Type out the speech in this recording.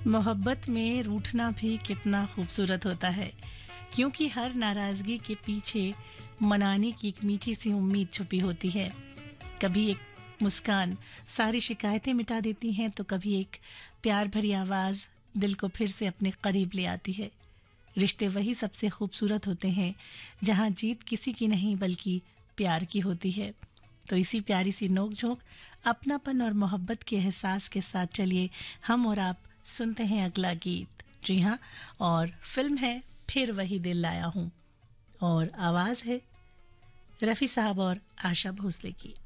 मोहब्बत में रूठना भी कितना खूबसूरत होता है, क्योंकि हर नाराजगी के पीछे मनाने की एक मीठी सी उम्मीद छुपी होती है। कभी एक मुस्कान सारी शिकायतें मिटा देती हैं, तो कभी एक प्यार भरी आवाज दिल को फिर से अपने करीब ले आती है। रिश्ते वही सबसे खूबसूरत होते हैं जहां जीत किसी की नहीं बल्कि प्यार की होती है। तो इसी प्यारी सी नोक-झोंक, अपनापन और मोहब्बत के एहसास के साथ चलिए हम और आप सुनते हैं अगला गीत। जी हाँ, और फिल्म है फिर वही दिल लाया हूँ, और आवाज है रफ़ी साहब और आशा भोसले की।